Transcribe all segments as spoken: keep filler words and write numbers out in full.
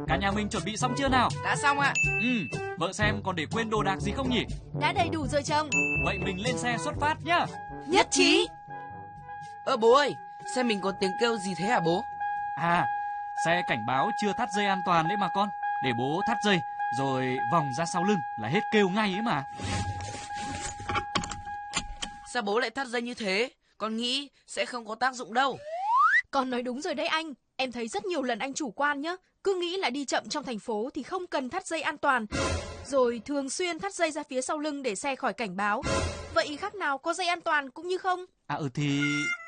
Cả nhà mình chuẩn bị xong chưa nào? Đã xong ạ. Ừ, vợ xem còn để quên đồ đạc gì không nhỉ? Đã đầy đủ rồi chồng. Vậy mình lên xe xuất phát nhá. Nhất trí. Ơ bố ơi, xe mình có tiếng kêu gì thế hả bố? À, xe cảnh báo chưa thắt dây an toàn đấy mà con. Để bố thắt dây, rồi vòng ra sau lưng là hết kêu ngay ấy mà. Sao bố lại thắt dây như thế? Con nghĩ sẽ không có tác dụng đâu. Con nói đúng rồi đấy anh. Em thấy rất nhiều lần anh chủ quan nhá. Cứ nghĩ là đi chậm trong thành phố thì không cần thắt dây an toàn. Rồi thường xuyên thắt dây ra phía sau lưng để xe khỏi cảnh báo. Vậy khác nào có dây an toàn cũng như không? À ừ thì...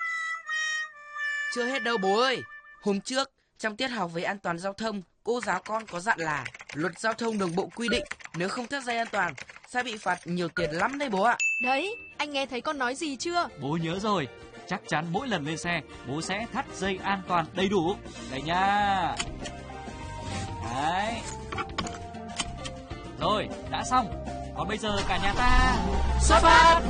Chưa hết đâu bố ơi. Hôm trước, trong tiết học về an toàn giao thông, cô giáo con có dặn là luật giao thông đường bộ quy định nếu không thắt dây an toàn sẽ bị phạt nhiều tiền lắm đấy bố ạ. Đấy, anh nghe thấy con nói gì chưa? Bố nhớ rồi. Chắc chắn mỗi lần lên xe, bố sẽ thắt dây an toàn đầy đủ. Đây nha. Đấy. Rồi, đã xong. Còn bây giờ cả nhà ta xuất phát.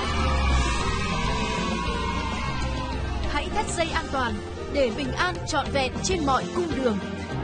Hãy thắt dây an toàn để bình an trọn vẹn trên mọi cung đường.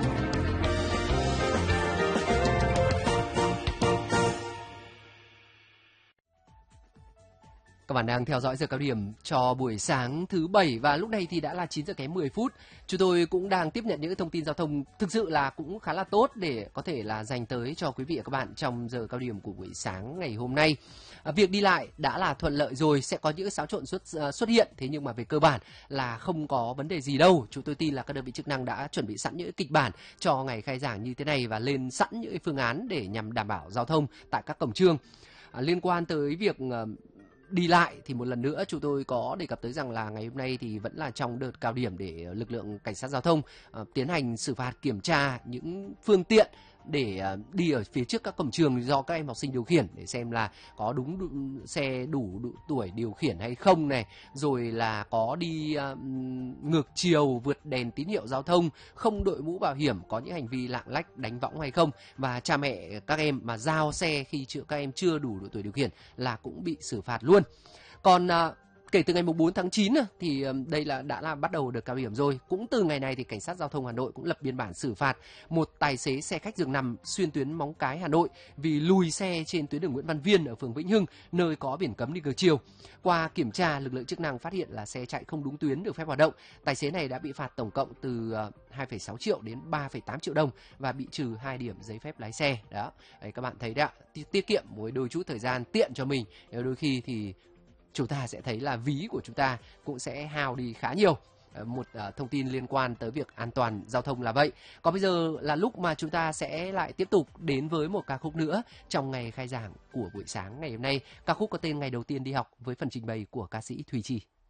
Các bạn đang theo dõi giờ cao điểm cho buổi sáng thứ bảy và lúc này thì đã là chín giờ kém mười phút. Chúng tôi cũng đang tiếp nhận những thông tin giao thông thực sự là cũng khá là tốt để có thể là dành tới cho quý vị và các bạn trong giờ cao điểm của buổi sáng ngày hôm nay. À, việc đi lại đã là thuận lợi rồi, sẽ có những xáo trộn xuất uh, xuất hiện, thế nhưng mà về cơ bản là không có vấn đề gì đâu. Chúng tôi tin là các đơn vị chức năng đã chuẩn bị sẵn những kịch bản cho ngày khai giảng như thế này và lên sẵn những phương án để nhằm đảm bảo giao thông tại các cổng trường. À, liên quan tới việc uh, đi lại thì một lần nữa chúng tôi có đề cập tới rằng là ngày hôm nay thì vẫn là trong đợt cao điểm để lực lượng cảnh sát giao thông uh, tiến hành xử phạt kiểm tra những phương tiện để uh, đi ở phía trước các cổng trường do các em học sinh điều khiển để xem là có đúng, đúng xe đủ, đủ tuổi điều khiển hay không này, rồi là có đi uh, ngược chiều, vượt đèn tín hiệu giao thông, không đội mũ bảo hiểm, có những hành vi lạng lách đánh võng hay không, và cha mẹ các em mà giao xe khi chưa, các em chưa đủ độ tuổi điều khiển là cũng bị xử phạt luôn. Còn uh, kể từ ngày bốn tháng chín thì đây là đã là bắt đầu được cao điểm rồi. Cũng từ ngày này thì cảnh sát giao thông Hà Nội cũng lập biên bản xử phạt một tài xế xe khách giường nằm xuyên tuyến Móng Cái Hà Nội vì lùi xe trên tuyến đường Nguyễn Văn Viên ở phường Vĩnh Hưng, nơi có biển cấm đi ngược chiều. Qua kiểm tra, lực lượng chức năng phát hiện là xe chạy không đúng tuyến được phép hoạt động. Tài xế này đã bị phạt tổng cộng từ hai phẩy sáu triệu đến ba phẩy tám triệu đồng và bị trừ hai điểm giấy phép lái xe. Đó, đấy, các bạn thấy đấy ạ, tiết kiệm một đôi chút thời gian tiện cho mình. Đôi khi thì chúng ta sẽ thấy là ví của chúng ta cũng sẽ hao đi khá nhiều. Một uh, thông tin liên quan tới việc an toàn giao thông là vậy. Còn bây giờ là lúc mà chúng ta sẽ lại tiếp tục đến với một ca khúc nữa trong ngày khai giảng của buổi sáng ngày hôm nay. Ca khúc có tên Ngày Đầu Tiên Đi Học với phần trình bày của ca sĩ Thùy Chi.